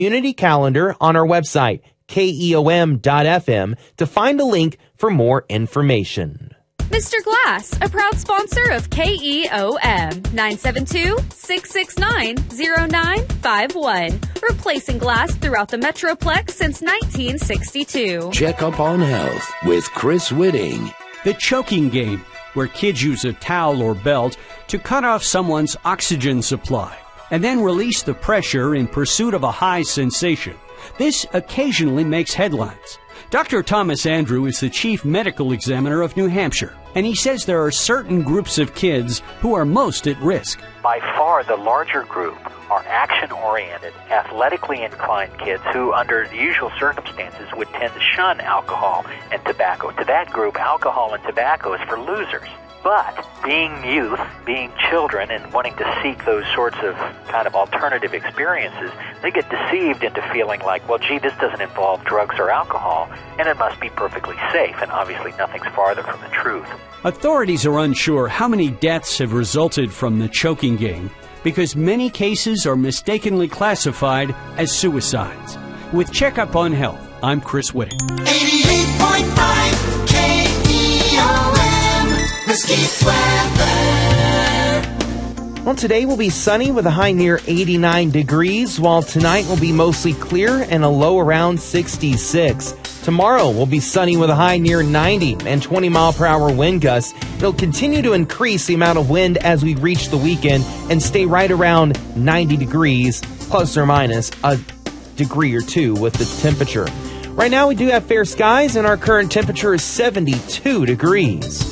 community calendar on our website, keom.fm, to find a link for more information. Mr. Glass, a proud sponsor of KEOM, 972-669-0951. Replacing glass throughout the Metroplex since 1962. Check up on health with Chris Whitting. The choking game, where kids use a towel or belt to cut off someone's oxygen supply and then release the pressure in pursuit of a high sensation. This occasionally makes headlines. Dr. Thomas Andrew is the chief medical examiner of New Hampshire, and he says there are certain groups of kids who are most at risk. By far, the larger group are action-oriented, athletically inclined kids who, under the usual circumstances, would tend to shun alcohol and tobacco. To that group, alcohol and tobacco is for losers. But being youth, being children, and wanting to seek those sorts of kind of alternative experiences, they get deceived into feeling like, well, gee, this doesn't involve drugs or alcohol, and it must be perfectly safe, and obviously nothing's farther from the truth. Authorities are unsure how many deaths have resulted from the choking game because many cases are mistakenly classified as suicides. With Checkup on Health, I'm Chris Whitting. 88.5 KEOM. Well, today will be sunny with a high near 89 degrees, while tonight will be mostly clear and a low around 66. Tomorrow will be sunny with a high near 90 and 20-mile-per-hour wind gusts. It'll continue to increase the amount of wind as we reach the weekend and stay right around 90 degrees, plus or minus a degree or two with the temperature. Right now we do have fair skies, and our current temperature is 72 degrees.